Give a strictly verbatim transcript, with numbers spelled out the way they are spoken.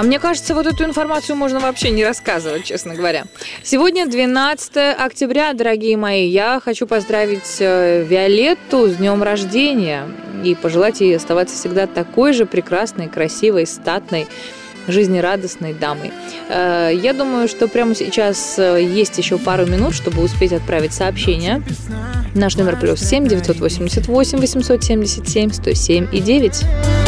А мне кажется, вот эту информацию можно вообще не рассказывать, честно говоря. Сегодня двенадцатое октября, дорогие мои. Я хочу поздравить Виолетту с днем рождения и пожелать ей оставаться всегда такой же прекрасной, красивой, статной, жизнерадостной дамой. Я думаю, что прямо сейчас есть еще пару минут, чтобы успеть отправить сообщение. Наш номер плюс семь девятьсот восемьдесят восемь восемьсот семьдесят семь сто семь и девять.